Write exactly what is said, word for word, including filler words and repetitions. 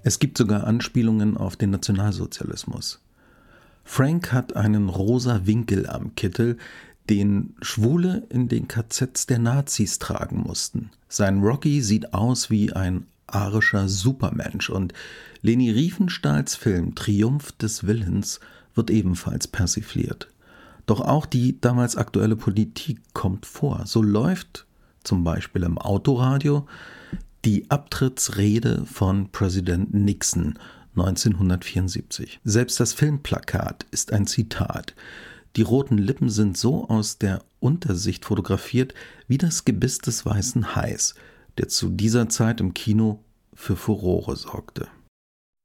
Es gibt sogar Anspielungen auf den Nationalsozialismus. Frank hat einen rosa Winkel am Kittel, den Schwule in den K Zs der Nazis tragen mussten. Sein Rocky sieht aus wie ein arischer Supermensch und Leni Riefenstahls Film Triumph des Willens wird ebenfalls persifliert. Doch auch die damals aktuelle Politik kommt vor. So läuft zum Beispiel im Autoradio die Abtrittsrede von Präsident Nixon neunzehnhundertvierundsiebzig. Selbst das Filmplakat ist ein Zitat. Die roten Lippen sind so aus der Untersicht fotografiert wie das Gebiss des weißen Hais, der zu dieser Zeit im Kino für Furore sorgte.